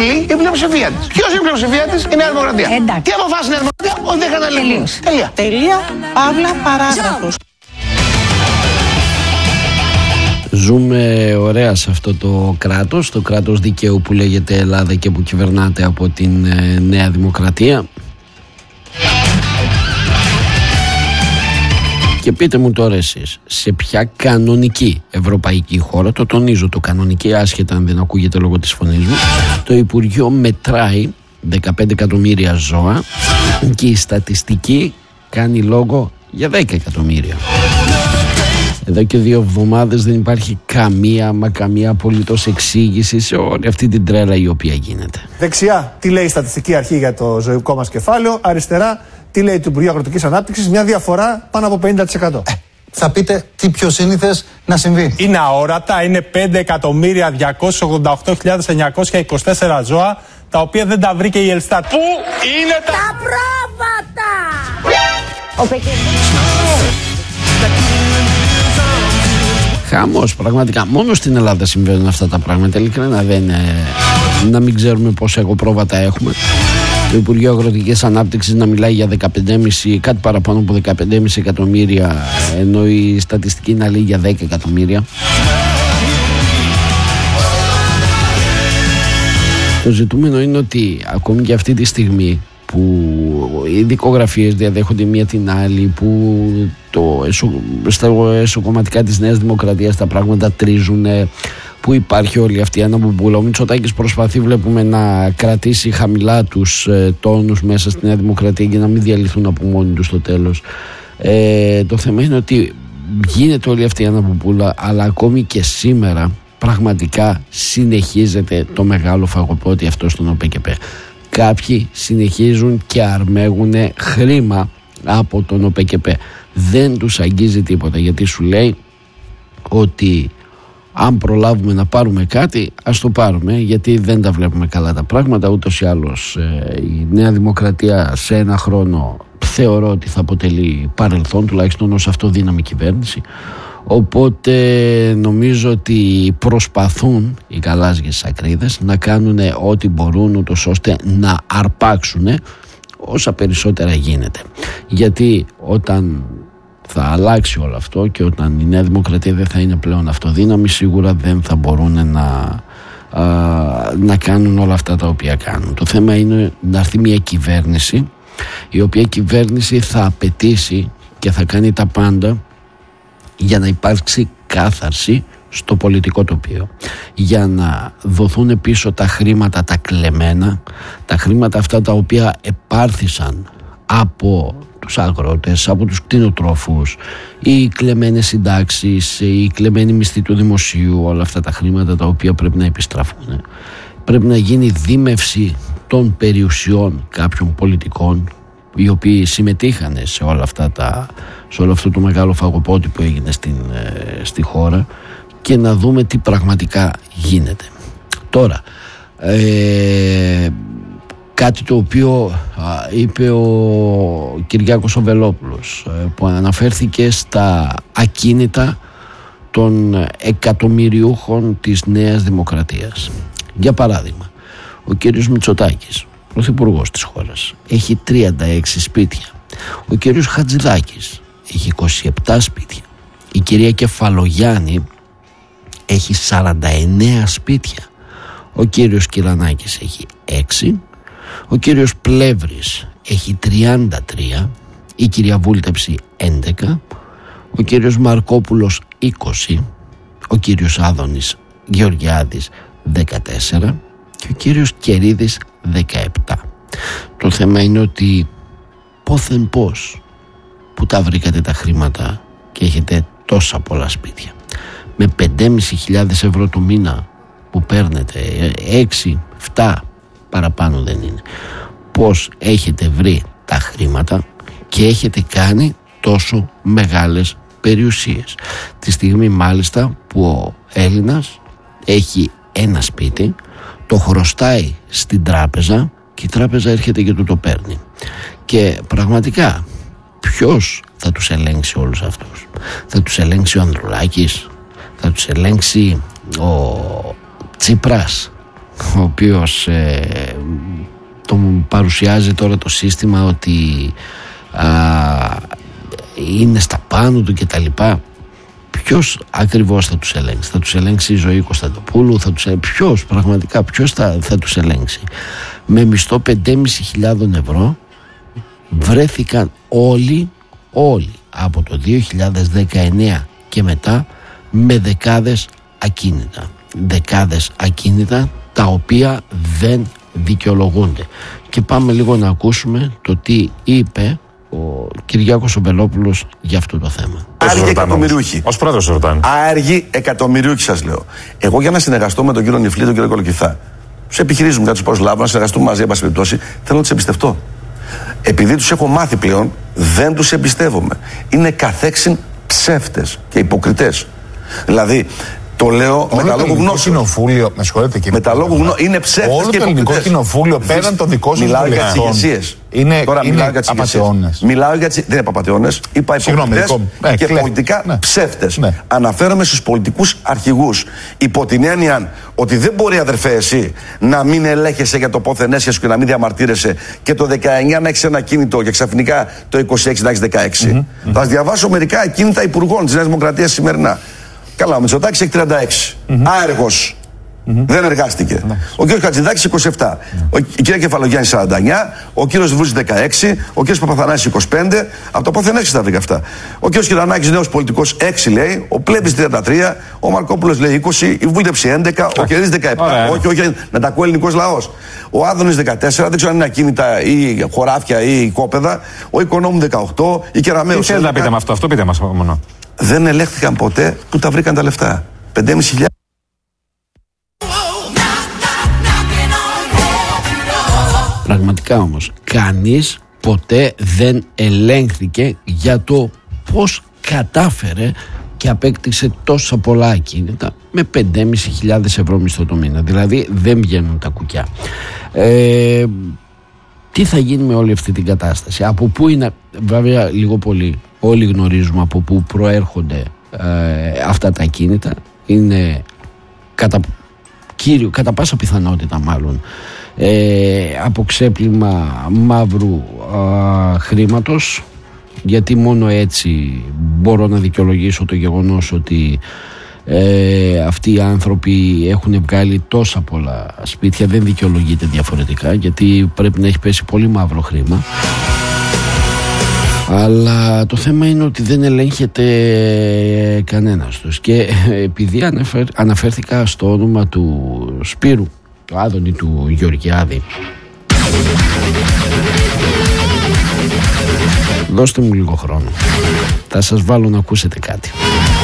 Βουλή η πλειοψηφία της. Ποιος είναι η πλειοψηφία της? Η Νέα Δημοκρατία. Τι αποφάσισε η Νέα Δημοκρατία? Ότι δεν έκανε αλληλεγγύη. Τελεία. Παύλα, παράγραφος. Ζούμε ωραία σε αυτό το κράτος δικαίου που λέγεται Ελλάδα και που κυβερνάται από την Νέα Δημοκρατία. Και πείτε μου τώρα εσείς, σε ποια κανονική ευρωπαϊκή χώρα, το τονίζω το κανονική, άσχετα αν δεν ακούγεται λόγω της φωνής μου, το Υπουργείο μετράει 15 εκατομμύρια ζώα και η στατιστική κάνει λόγο για 10 εκατομμύρια. Εδώ και 2 εβδομάδες δεν υπάρχει καμία απολύτως εξήγηση σε όλη αυτή την τρέλα η οποία γίνεται. Δεξιά, τι λέει η Στατιστική Αρχή για το ζωικό μας κεφάλαιο. Αριστερά, τι λέει το Υπουργείο Αγροτικής Ανάπτυξης. Μια διαφορά πάνω από 50%. Θα πείτε τι πιο σύνηθες να συμβεί. Είναι αόρατα, είναι 5.288.924 ζώα, τα οποία δεν τα βρήκε η Ελστάτ. Πού είναι τα πρόβατα? Χαμός, πραγματικά. Μόνο στην Ελλάδα συμβαίνουν αυτά τα πράγματα. Ειλικρινά δεν είναι να μην ξέρουμε πόσα εγωπρόβατα έχουμε. Το Υπουργείο Αγροτικής Ανάπτυξης να μιλάει για 15,5, κάτι παραπάνω από 15,5 εκατομμύρια, ενώ η στατιστική να λέει για 10 εκατομμύρια. Το ζητούμενο είναι ότι ακόμη και αυτή τη στιγμή που οι δικογραφίες διαδέχονται μία την άλλη, που στα εσωκομματικά της Νέας Δημοκρατίας τα πράγματα τρίζουν, που υπάρχει όλη αυτή η αναμπομπούλα. Ο Μητσοτάκης προσπαθεί, βλέπουμε, να κρατήσει χαμηλά τους τόνους μέσα στη Νέα Δημοκρατία για να μην διαλυθούν από μόνοι τους στο τέλος. Το θέμα είναι ότι γίνεται όλη αυτή η αναμπομπούλα, αλλά ακόμη και σήμερα πραγματικά συνεχίζεται το μεγάλο φαγοπότη αυτό στον ΟΠΕΚΕΠΕ. Κάποιοι συνεχίζουν και αρμέγουν χρήμα από τον ΟΠΕΚΕΠΕ. Δεν τους αγγίζει τίποτα, γιατί σου λέει ότι αν προλάβουμε να πάρουμε κάτι, ας το πάρουμε, γιατί δεν τα βλέπουμε καλά τα πράγματα. Ούτως ή άλλως η Νέα Δημοκρατία σε ένα χρόνο θεωρώ ότι θα αποτελεί παρελθόν, τουλάχιστον ως αυτοδύναμη κυβέρνηση. Οπότε νομίζω ότι προσπαθούν οι γαλάζιες ακρίδες να κάνουν ό,τι μπορούν, ούτως ώστε να αρπάξουν όσα περισσότερα γίνεται. Γιατί όταν θα αλλάξει όλο αυτό και όταν η Νέα Δημοκρατία δεν θα είναι πλέον αυτοδύναμη, σίγουρα δεν θα μπορούν να κάνουν όλα αυτά τα οποία κάνουν. Το θέμα είναι να έρθει μια κυβέρνηση, η οποία κυβέρνηση θα απαιτήσει και θα κάνει τα πάντα για να υπάρξει κάθαρση στο πολιτικό τοπίο, για να δοθούν πίσω τα χρήματα τα κλεμμένα, τα χρήματα αυτά τα οποία επάρθησαν από τους αγρότες, από τους κτηνοτρόφους, οι κλεμμένες συντάξεις, οι κλεμμένοι μισθοί του δημοσίου, όλα αυτά τα χρήματα τα οποία πρέπει να επιστραφούν. Πρέπει να γίνει δίμευση των περιουσιών κάποιων πολιτικών οι οποίοι συμμετείχαν σε όλο αυτό το μεγάλο φαγοπότη που έγινε στη χώρα, και να δούμε τι πραγματικά γίνεται. Τώρα, κάτι το οποίο είπε ο Κυριάκος ο Βελόπουλος, που αναφέρθηκε στα ακίνητα των εκατομμυριούχων της Νέας Δημοκρατίας. Για παράδειγμα, ο κύριος Μητσοτάκης, πρωθυπουργός της χώρας, έχει 36 σπίτια. Ο κύριος Χατζηδάκης έχει 27 σπίτια. Η κυρία Κεφαλογιάννη έχει 49 σπίτια. Ο κύριος Κυρανάκης έχει 6. Ο κύριος Πλεύρης έχει 33. Η κυρία Βούλτεψη 11. Ο κύριος Μαρκόπουλος 20. Ο κύριος Άδωνης Γεωργιάδης 14. Και ο κύριος Κερίδης 17. Το θέμα είναι ότι πόθεν πώς που τα βρήκατε τα χρήματα και έχετε τόσα πολλά σπίτια, με 5.500 ευρώ το μήνα που παίρνετε, 6-7 παραπάνω δεν είναι, πώς έχετε βρει τα χρήματα και έχετε κάνει τόσο μεγάλες περιουσίες, τη στιγμή μάλιστα που ο Έλληνας έχει ένα σπίτι, το χρωστάει στην τράπεζα και η τράπεζα έρχεται και του το παίρνει. Και πραγματικά ποιος θα τους ελέγξει όλους αυτούς? Θα τους ελέγξει ο Ανδρουλάκης? Θα τους ελέγξει ο Τσίπρας? ο οποίος τον παρουσιάζει τώρα το σύστημα ότι είναι στα πάνω του και τα λοιπά. Ποιος ακριβώς θα τους ελέγξει? Θα τους ελέγξει η Ζωή Κωνσταντοπούλου? Ποιος πραγματικά, ποιος θα τους ελέγξει? Με μισθό 5.500 ευρώ βρέθηκαν όλοι από το 2019 και μετά με δεκάδες ακίνητα τα οποία δεν δικαιολογούνται. Και πάμε λίγο να ακούσουμε το τι είπε ο Κυριάκος ο Βελόπουλος για αυτό το θέμα. Άργοι εκατομμυριούχοι. Ως πρόεδρος ρωτάνε. Άργοι εκατομμυριούχοι, σας λέω. Εγώ για να συνεργαστώ με τον κύριο Νιφλή, τον κύριο Κολοκυθά, τους επιχειρήσουμε για τους προσλάβω, να συνεργαστούμε μαζί, εν πάση περιπτώσει, θέλω να τους εμπιστευτώ. Επειδή τους έχω μάθει πλέον, δεν τους εμπιστεύομαι. Είναι καθέξιν ψεύτες και υποκριτές. Δηλαδή, το λέω με τα λόγου γνώση. Κοινοβούλιο, με συγχωρείτε και με τα λόγου γνώση. Είναι ψεύτες όλο και το ελληνικό κοινοβούλιο πέραν των δικών σας μιλάω για τις ηγεσίες. Τώρα μιλάω για τις ηγεσίες. Μιλάω για τις. Δεν είναι παπατεώνες. Είπα υποκριτές και πολιτικά ψεύτες. Αναφέρομαι στους πολιτικούς αρχηγούς. Υπό την έννοια ότι δεν μπορεί, αδερφέ, εσύ να μην ελέγχεσαι για το πόθεν έσχεσαι και να μην διαμαρτύρεσαι και το 19 να έχεις ένα κίνητο και ξαφνικά το 26 να έχεις 16. Θα σας διαβάσω μερικά κίνητα υπουργών της Νέας Δημοκρατίας σημερινά. Καλά, ο Μητσοτάκης έχει 36. Άεργος. Δεν εργάστηκε. Ο κύριος Χατζηδάκης 27. Η κυρία Κεφαλογιάννη 49. Ο κύριος Βρούζης 16. Ο κύριος Παπαθανάσης 25. Από το πόθεν έσχεσαι τα βρήκα αυτά. Ο κύριος Κυρανάκης, νέος πολιτικός, 6 λέει. Ο Πλέμπης 33. Ο Μαρκόπουλος λέει 20. Η Βούλτεψη 11. Ο Κερδής 17. Όχι, να τα ακούει ο ελληνικός λαός. Ο Άδωνης 14. Δεν ξέρω αν είναι ακίνητα ή χωράφια ή οικόπεδα. Ο Οικονόμου 18. Η Κεραμέως. Τι θέλετε να πείτε με αυτό πείτε μας μόνο. Δεν ελέγχθηκαν ποτέ, που τα βρήκαν τα λεφτά. 5.500. Πραγματικά όμως, κανείς ποτέ δεν ελέγχθηκε για το πώς κατάφερε και απέκτησε τόσα πολλά ακίνητα με 5.500 ευρώ μισθό το μήνα. Δηλαδή δεν βγαίνουν τα κουκιά. Τι θα γίνει με όλη αυτή την κατάσταση? Από πού είναι, βέβαια λίγο πολύ όλοι γνωρίζουμε από πού προέρχονται αυτά τα ακίνητα. Είναι κατά πάσα πιθανότητα μάλλον από ξέπλυμα μαύρου χρήματος, γιατί μόνο έτσι μπορώ να δικαιολογήσω το γεγονός ότι αυτοί οι άνθρωποι έχουν βγάλει τόσα πολλά σπίτια. Δεν δικαιολογείται διαφορετικά, γιατί πρέπει να έχει πέσει πολύ μαύρο χρήμα. Αλλά το θέμα είναι ότι δεν ελέγχεται κανένας τους. Και επειδή αναφέρθηκα στο όνομα του Σπύρου, του Άδωνη του Γεωργιάδη, δώστε μου λίγο χρόνο. Θα σας βάλω να ακούσετε κάτι.